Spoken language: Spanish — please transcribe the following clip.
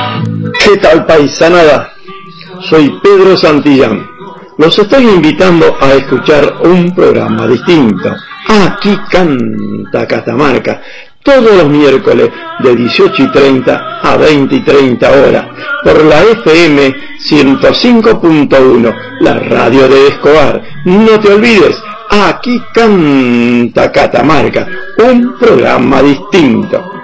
¿Qué tal, paisanada? Soy Pedro Santillán. Los estoy invitando a escuchar un programa distinto. Aquí canta Catamarca, todos los miércoles de 18:30 a 20:30 horas, por la FM 105.1, la radio de Escobar. No te olvides, aquí canta Catamarca, un programa distinto.